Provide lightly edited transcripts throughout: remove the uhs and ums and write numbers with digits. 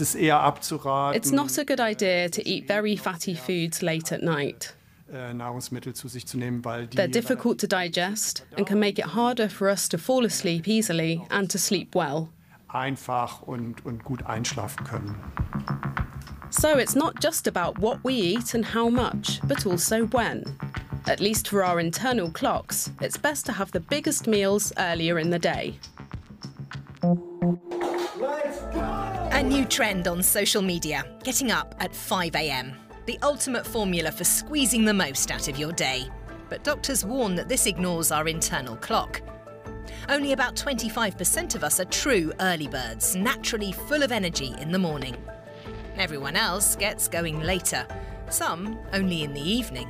ist eher abzuraten. It's not a good idea to eat very fatty foods late at night. Nahrungsmittel zu sich zu nehmen, weil die They're difficult to digest and can make it harder for us to fall asleep easily and to sleep well. einfach und gut einschlafen können. So it's not just about what we eat and how much, but also when. At least for our internal clocks, it's best to have the biggest meals earlier in the day. A new trend on social media, getting up at 5 a.m. The ultimate formula for squeezing the most out of your day. But doctors warn that this ignores our internal clock. Only about 25% of us are true early birds, naturally full of energy in the morning. Everyone else gets going later, some only in the evening.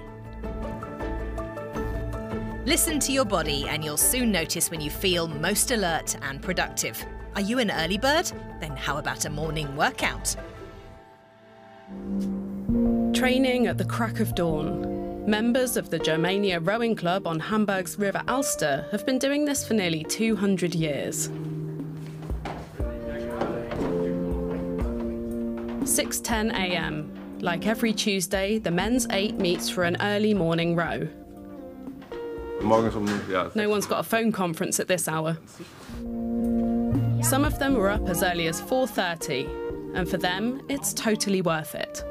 Listen to your body and you'll soon notice when you feel most alert and productive. Are you an early bird? Then how about a morning workout? Training at the crack of dawn. Members of the Germania Rowing Club on Hamburg's River Alster have been doing this for nearly 200 years. 6:10 a.m. Like every Tuesday, the men's 8 meets for an early morning row. No one's got a phone conference at this hour. Some of them were up as early as 4:30, and for them, it's totally worth it.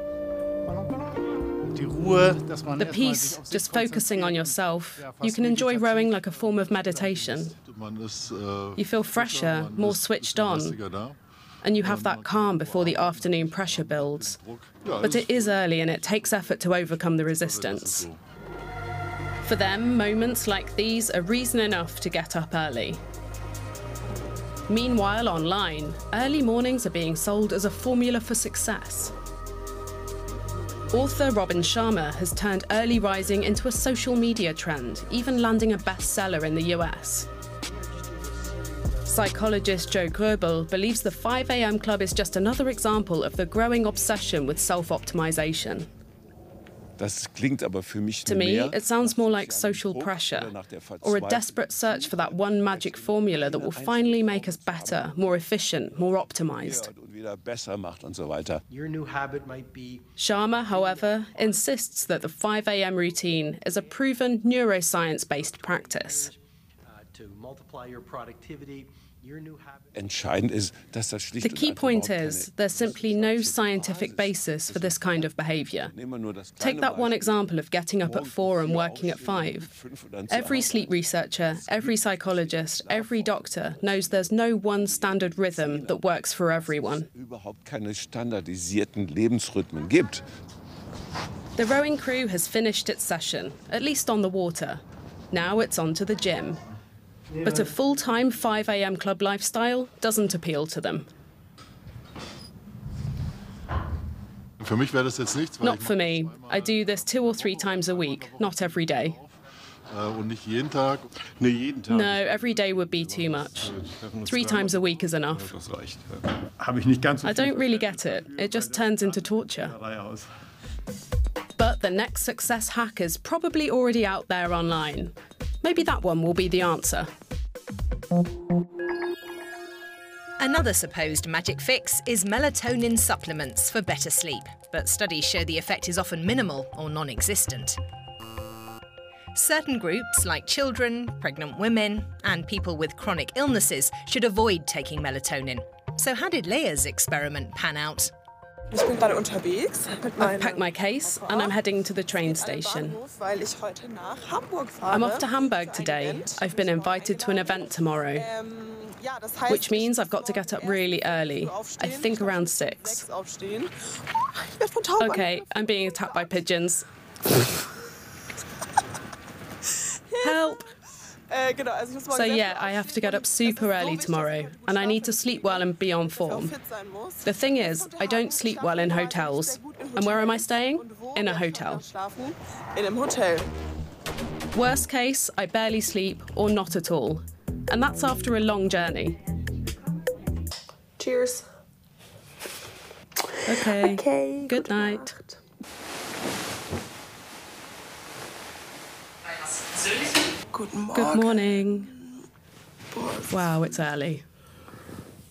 The peace, just focusing on yourself, you can enjoy rowing like a form of meditation. You feel fresher, more switched on, and you have that calm before the afternoon pressure builds. But it is early and it takes effort to overcome the resistance. For them, moments like these are reason enough to get up early. Meanwhile, online, early mornings are being sold as a formula for success. Author Robin Sharma has turned early rising into a social media trend, even landing a bestseller in the US. Psychologist Joe Gröbel believes the 5 a.m. club is just another example of the growing obsession with self-optimization. To me, it sounds more like social pressure, or a desperate search for that one magic formula that will finally make us better, more efficient, more optimized. Your new habit might be... Sharma, however, insists that the 5 a.m. routine is a proven neuroscience-based practice. To multiply your productivity. The key point is there's simply no scientific basis for this kind of behaviour. Take that one example of getting up at 4 and working at 5. Every sleep researcher, every psychologist, every doctor knows there's no one standard rhythm that works for everyone. The rowing crew has finished its session, at least on the water. Now it's on to the gym. But a full-time 5 a.m. club lifestyle doesn't appeal to them. Not for me. I do this 2 or 3 times a week, not every day. No, every day would be too much. 3 times a week is enough. I don't really get it. It just turns into torture. But the next success hack is probably already out there online. Maybe that one will be the answer. Another supposed magic fix is melatonin supplements for better sleep, but studies show the effect is often minimal or non-existent. Certain groups, like children, pregnant women, and people with chronic illnesses, should avoid taking melatonin. So how did Lea's experiment pan out? I've packed my case and I'm heading to the train station. I'm off to Hamburg today. I've been invited to an event tomorrow, which means I've got to get up really early, I think around 6. OK, I'm being attacked by pigeons. Help! So yeah, I have to get up super early tomorrow, and I need to sleep well and be on form. The thing is, I don't sleep well in hotels. And where am I staying? In a hotel. Worst case, I barely sleep or not at all. And that's after a long journey. Cheers. Okay. Good night. Good morning. Wow, it's early.